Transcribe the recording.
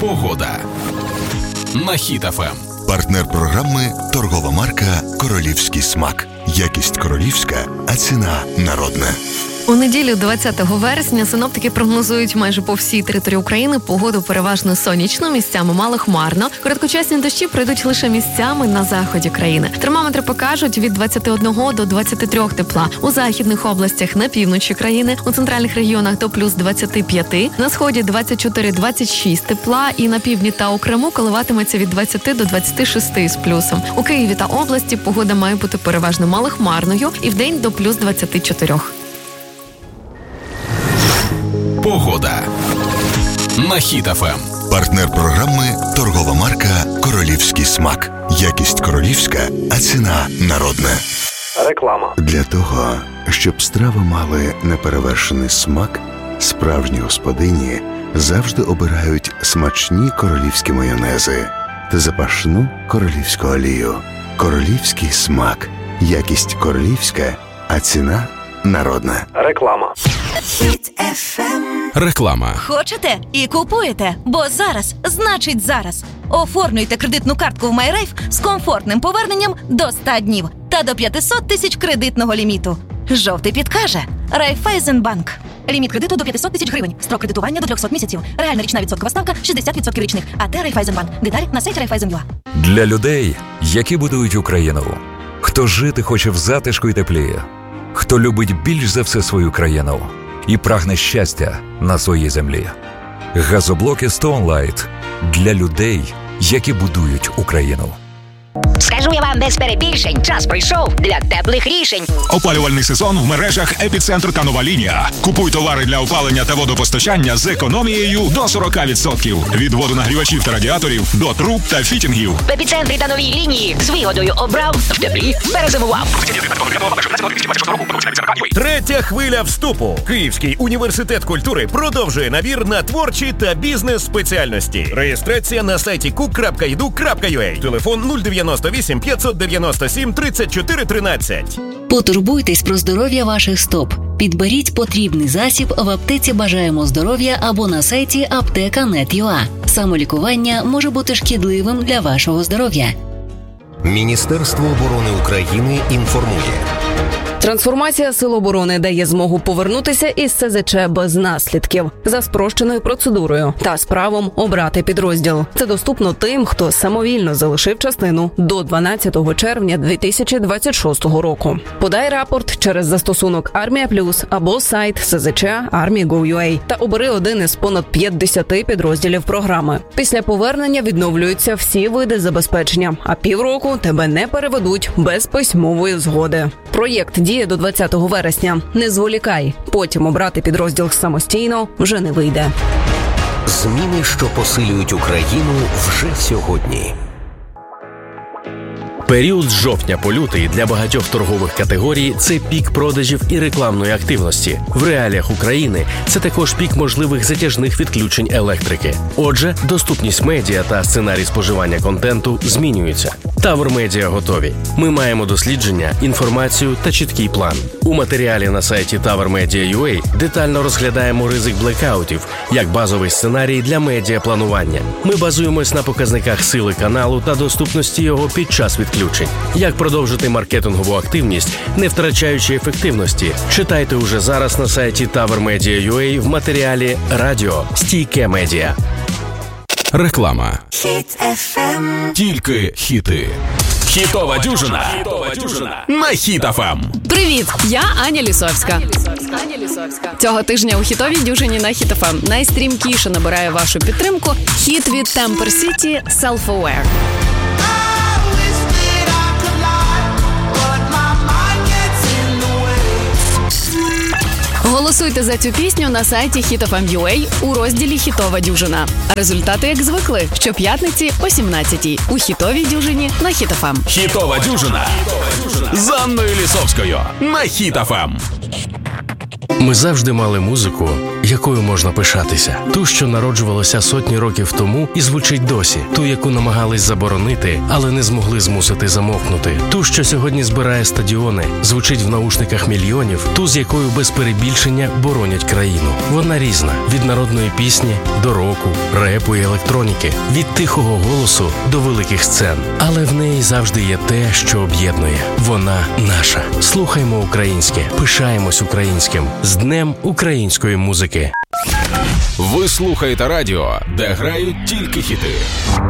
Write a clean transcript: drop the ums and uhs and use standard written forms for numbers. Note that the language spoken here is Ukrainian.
Погода на Хіт ФМ. Партнер програми – торгова марка «Королівський смак». Якість королівська, а ціна народна. У неділю 20 вересня синоптики прогнозують майже по всій території України погоду переважно сонячну, місцями малохмарно. Короткочасні дощі пройдуть лише місцями на заході країни. Термометри покажуть від 21 до 23 тепла. У західних областях на півночі країни, у центральних регіонах до плюс 25, на сході 24-26 тепла і на півдні та у Криму коливатиметься від 20 до 26 з плюсом. У Києві та області погода має бути переважно малохмарною і вдень до плюс 24. Погода на Хіт ФМ. Партнер програми – торгова марка «Королівський смак». Якість королівська, а ціна народна. Реклама. Для того, щоб страви мали неперевершений смак, справжні господині завжди обирають смачні королівські майонези та запашну королівську олію. Королівський смак. Якість королівська, а ціна народна. Реклама. Реклама. Хочете і купуєте, бо зараз значить зараз. Оформлюйте кредитну картку в MyRafe з комфортним поверненням до 100 днів та до 500 тисяч кредитного ліміту. Жовтий підкаже. Райфайзенбанк. Ліміт кредиту до 500 тисяч гривень. Строк кредитування до 300 місяців. Реальна річна відсоткова ставка 60% річних. АТ Райфайзенбанк. Деталі на сайті Райфайзен.ua. Для людей, які будують Україну. Хто жити хоче в затишку й теплі. Хто любить більш за все свою країну і прагне щастя на своїй землі. Газоблоки Stoneline для людей, які будують Україну. Скажу я вам без перебільшень, час прийшов для теплих рішень. Опалювальний сезон в мережах «Епіцентр» та «Нова лінія». Купуй товари для опалення та водопостачання з економією до 40%. Від водонагрівачів та радіаторів до труб та фітінгів. В «Епіцентрі» та «Новій лінії з вигодою обрав, в теплі перезимував. Третя хвиля вступу. Київський університет культури продовжує набір на творчі та бізнес-спеціальності. Реєстрація на сайті cook.edu.ua. Телефон 098 597 34 13. Потурбуйтесь про здоров'я ваших стоп. Підберіть потрібний засіб в аптеці «Бажаємо здоров'я» або на сайті apteka.net.ua. Самолікування може бути шкідливим для вашого здоров'я. Міністерство оборони України інформує. Трансформація Сил оборони дає змогу повернутися із СЗЧ без наслідків, за спрощеною процедурою та з правом обрати підрозділ. Це доступно тим, хто самовільно залишив частину до 12 червня 2026 року. Подай рапорт через застосунок «Армія Плюс» або сайт СЗЧ Army.gov.ua та обери один із понад 50 підрозділів програми. Після повернення відновлюються всі види забезпечення, а півроку тебе не переведуть без письмової згоди. Проєкт діє до 20 вересня. Не зволікай. Потім обрати підрозділ самостійно вже не вийде. Зміни, що посилюють Україну вже сьогодні. Період з жовтня по лютий для багатьох торгових категорій – це пік продажів і рекламної активності. В реаліях України це також пік можливих затяжних відключень електрики. Отже, доступність медіа та сценарій споживання контенту змінюються. Тавр Медіа готові. Ми маємо дослідження, інформацію та чіткий план. У матеріалі на сайті TowerMedia.ua детально розглядаємо ризик блекаутів як базовий сценарій для медіапланування. Ми базуємось на показниках сили каналу та доступності його під час відключень. Як продовжити маркетингову активність, не втрачаючи ефективності? Читайте уже зараз на сайті TowerMedia.ua в матеріалі «Радіо. Стійке медіа». Реклама. Хіт ФМ. Тільки хіти. Хітова дюжина. На Хіт ФМ. Привіт, я Аня Лісовська. Цього тижня у хітовій дюжині на Хіт ФМ найстрімкіше набирає вашу підтримку хіт від Temper City «Self-Aware». Голосуйте за цю пісню на сайті HitFM.ua у розділі «Хітова дюжина». Результати, як звикли, щоп'ятниці о 17-й у хітовій дюжині на Хіт ФМ. Хітова дюжина з Анною Лісовською на Хіт ФМ. Ми завжди мали музику якою можна пишатися. Ту, що народжувалася сотні років тому і звучить досі. Ту, яку намагались заборонити, але не змогли змусити замовкнути. Ту, що сьогодні збирає стадіони, звучить в наушниках мільйонів. Ту, з якою без перебільшення боронять країну. Вона різна. Від народної пісні до року, репу і електроніки. Від тихого голосу до великих сцен. Але в неї завжди є те, що об'єднує. Вона наша. Слухаймо українське. Пишаємось українським. З Днем української музики. Ви слухаєте радіо, де грають тільки хіти.